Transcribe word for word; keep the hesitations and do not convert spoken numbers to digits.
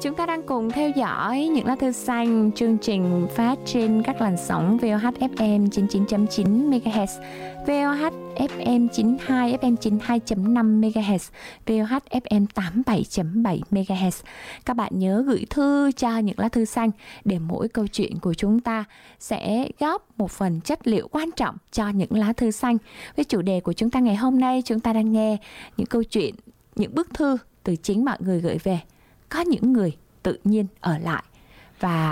Chúng ta đang cùng theo dõi những lá thư xanh, chương trình phát trên các làn sóng vê o hát ép em chín mươi chín chấm chín MHz, vê o hát ép em chín mươi hai, ép em chín mươi hai chấm năm MHz, vê o hát ép em tám mươi bảy chấm bảy MHz. Các bạn nhớ gửi thư cho những lá thư xanh để mỗi câu chuyện của chúng ta sẽ góp một phần chất liệu quan trọng cho những lá thư xanh. Với chủ đề của chúng ta ngày hôm nay, chúng ta đang nghe những câu chuyện, những bức thư từ chính mọi người gửi về. Có những người tự nhiên ở lại và